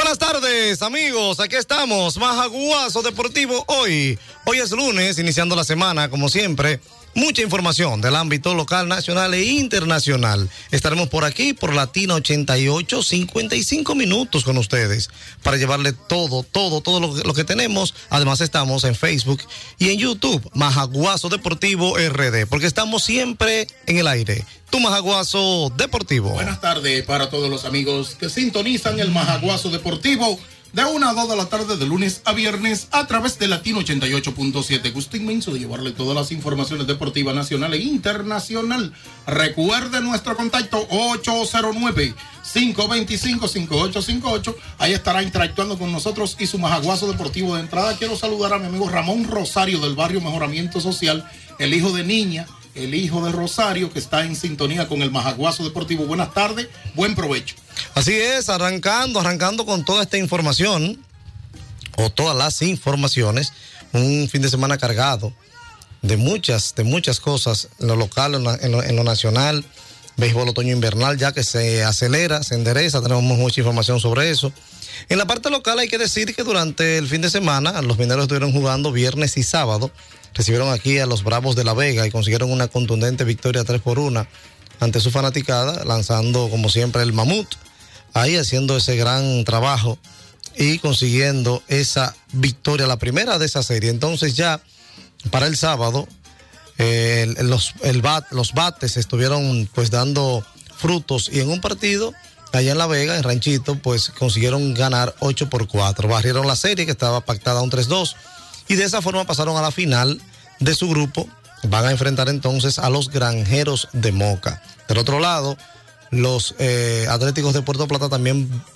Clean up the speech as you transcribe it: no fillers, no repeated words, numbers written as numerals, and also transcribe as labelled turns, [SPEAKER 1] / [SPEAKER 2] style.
[SPEAKER 1] Buenas tardes, amigos. Aquí estamos, Majaguazo Deportivo. Hoy es lunes, iniciando la semana, como siempre. Mucha información del ámbito local, nacional e internacional. Estaremos por aquí, por Latina 88, 55 minutos con ustedes para llevarle todo lo que tenemos. Además estamos en Facebook y en YouTube, Majaguazo Deportivo RD, porque estamos siempre en el aire. Tu Majaguazo Deportivo.
[SPEAKER 2] Buenas tardes para todos los amigos que sintonizan el Majaguazo Deportivo de 1 a 2 de la tarde de lunes a viernes a través de Latino 88.7. Gusto inmenso de llevarle todas las informaciones deportivas nacional e internacional. Recuerde nuestro contacto 809-525-5858. Ahí estará interactuando con nosotros y su Majaguazo Deportivo. De entrada quiero saludar a mi amigo Ramón Rosario del barrio Mejoramiento Social, el hijo de Niña, el hijo de Rosario, que está en sintonía con el Majaguazo Deportivo. Buenas tardes, buen provecho.
[SPEAKER 1] Así es, arrancando con toda esta información, o todas las informaciones, un fin de semana cargado de muchas cosas, en lo local, en lo nacional, béisbol otoño invernal, ya que se acelera, se endereza, tenemos mucha información sobre eso. En la parte local hay que decir que durante el fin de semana, los mineros estuvieron jugando viernes y sábado, recibieron aquí a los Bravos de La Vega y consiguieron una contundente victoria 3-1 ante su fanaticada, lanzando como siempre el mamut, ahí haciendo ese gran trabajo y consiguiendo esa victoria, la primera de esa serie. Entonces ya para el sábado los bates estuvieron pues dando frutos y en un partido allá en La Vega, en Ranchito, pues consiguieron ganar 8-4, barrieron la serie que estaba pactada a un 3-2 y de esa forma pasaron a la final de su grupo. Van a enfrentar entonces a los Granjeros de Moca. Del otro lado, los Atléticos de Puerto Plata también